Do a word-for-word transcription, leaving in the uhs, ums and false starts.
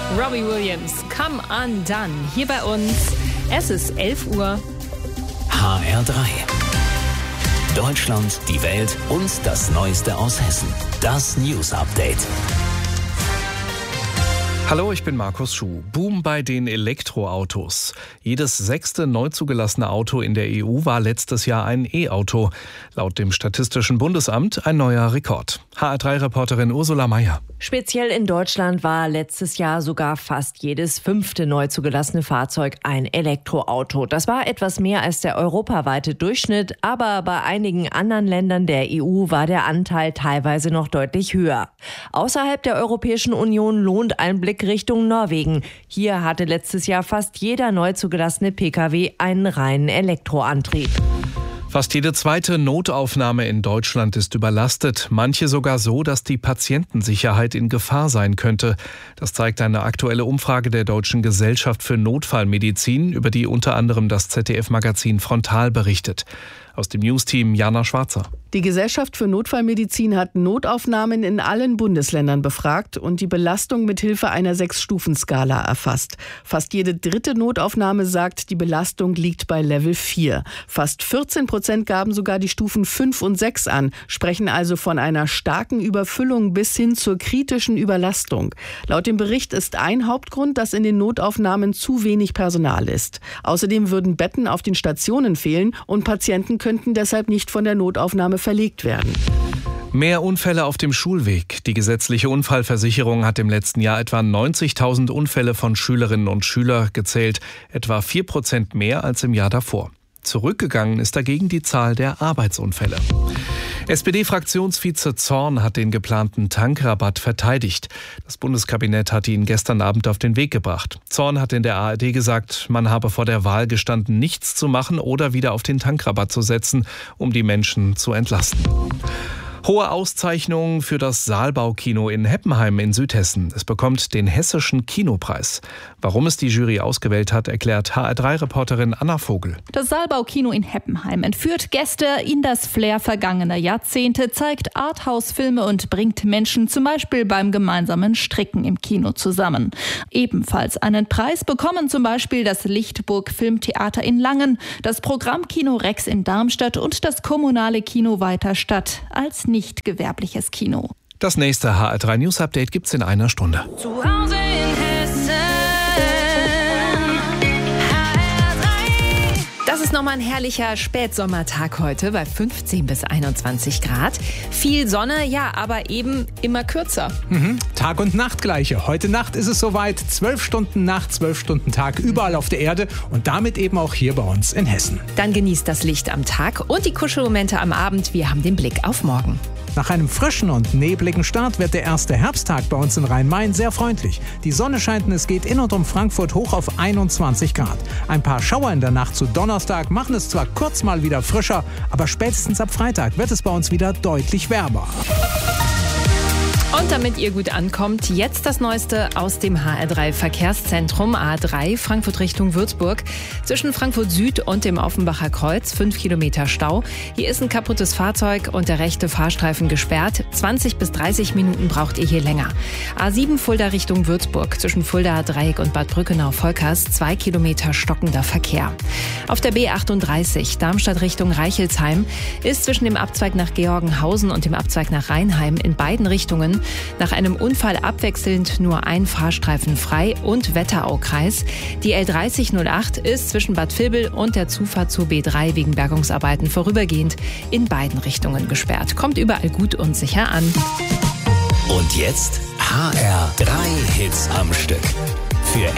Robbie Williams, Come Undone, hier bei uns. Es ist elf Uhr. H R drei. Deutschland, die Welt und das Neueste aus Hessen. Das News Update. Hallo, ich bin Markus Schuh. Boom bei den Elektroautos. Jedes sechste neu zugelassene Auto in der E U war letztes Jahr ein E-Auto. Laut dem Statistischen Bundesamt ein neuer Rekord. H R drei Reporterin Ursula Meier. Speziell in Deutschland war letztes Jahr sogar fast jedes fünfte neu zugelassene Fahrzeug ein Elektroauto. Das war etwas mehr als der europaweite Durchschnitt, aber bei einigen anderen Ländern der E U war der Anteil teilweise noch deutlich höher. Außerhalb der Europäischen Union lohnt ein Blick Richtung Norwegen. Hier hatte letztes Jahr fast jeder neu zugelassene Pkw einen reinen Elektroantrieb. Fast jede zweite Notaufnahme in Deutschland ist überlastet, manche sogar so, dass die Patientensicherheit in Gefahr sein könnte. Das zeigt eine aktuelle Umfrage der Deutschen Gesellschaft für Notfallmedizin, über die unter anderem das Z D F-Magazin Frontal berichtet. Aus dem News-Team Jana Schwarzer. Die Gesellschaft für Notfallmedizin hat Notaufnahmen in allen Bundesländern befragt und die Belastung mit Hilfe einer Sechs-Stufen-Skala erfasst. Fast jede dritte Notaufnahme sagt, die Belastung liegt bei Level vier. Fast vierzehn Prozent gaben sogar die Stufen fünf und sechs an, sprechen also von einer starken Überfüllung bis hin zur kritischen Überlastung. Laut dem Bericht ist ein Hauptgrund, dass in den Notaufnahmen zu wenig Personal ist. Außerdem würden Betten auf den Stationen fehlen und Patienten könnten deshalb nicht von der Notaufnahme verlegt werden. Mehr Unfälle auf dem Schulweg. Die gesetzliche Unfallversicherung hat im letzten Jahr etwa neunzigtausend Unfälle von Schülerinnen und Schülern gezählt, etwa vier Prozent mehr als im Jahr davor. Zurückgegangen ist dagegen die Zahl der Arbeitsunfälle. S P D-Fraktionsvize Zorn hat den geplanten Tankrabatt verteidigt. Das Bundeskabinett hat ihn gestern Abend auf den Weg gebracht. Zorn hat in der A R D gesagt, man habe vor der Wahl gestanden, nichts zu machen oder wieder auf den Tankrabatt zu setzen, um die Menschen zu entlasten. Hohe Auszeichnung für das Saalbaukino in Heppenheim in Südhessen. Es bekommt den Hessischen Kinopreis. Warum es die Jury ausgewählt hat, erklärt H R drei Reporterin Anna Vogel. Das Saalbaukino in Heppenheim entführt Gäste in das Flair vergangener Jahrzehnte, zeigt Arthouse-Filme und bringt Menschen zum Beispiel beim gemeinsamen Stricken im Kino zusammen. Ebenfalls einen Preis bekommen zum Beispiel das Lichtburg Filmtheater in Langen, das Programmkino Rex in Darmstadt und das kommunale Kino Weiterstadt als nicht gewerbliches Kino. Das nächste H R drei News Update gibt's in einer Stunde. Zu Hause in Hessen. H R drei. Das ist nochmal ein herrlicher Spätsommertag heute bei fünfzehn bis einundzwanzig Grad. Viel Sonne, ja, aber eben immer kürzer. Mhm. Tag und Nacht gleiche. Heute Nacht ist es soweit. Zwölf Stunden Nacht, zwölf Stunden Tag überall auf der Erde und damit eben auch hier bei uns in Hessen. Dann genießt das Licht am Tag und die Kuschelmomente am Abend. Wir haben den Blick auf morgen. Nach einem frischen und nebligen Start wird der erste Herbsttag bei uns in Rhein-Main sehr freundlich. Die Sonne scheint und es geht in und um Frankfurt hoch auf einundzwanzig Grad. Ein paar Schauer in der Nacht zu Donnerstag machen es zwar kurz mal wieder frischer, aber spätestens ab Freitag wird es bei uns wieder deutlich wärmer. Und damit ihr gut ankommt, jetzt das Neueste aus dem H R drei Verkehrszentrum A drei, Frankfurt Richtung Würzburg. Zwischen Frankfurt Süd und dem Offenbacher Kreuz, fünf Kilometer Stau. Hier ist ein kaputtes Fahrzeug und der rechte Fahrstreifen gesperrt. zwanzig bis dreißig Minuten braucht ihr hier länger. A sieben Fulda Richtung Würzburg, zwischen Fulda Dreieck und Bad Brückenau-Volkers, zwei Kilometer stockender Verkehr. Auf der B achtunddreißig, Darmstadt Richtung Reichelsheim, ist zwischen dem Abzweig nach Georgenhausen und dem Abzweig nach Rheinheim in beiden Richtungen nach einem Unfall abwechselnd nur ein Fahrstreifen frei und Wetteraukreis. Die L dreißig null acht ist zwischen Bad Vilbel und der Zufahrt zur B drei wegen Bergungsarbeiten vorübergehend in beiden Richtungen gesperrt. Kommt überall gut und sicher an. Und jetzt H R drei Hits am Stück. Für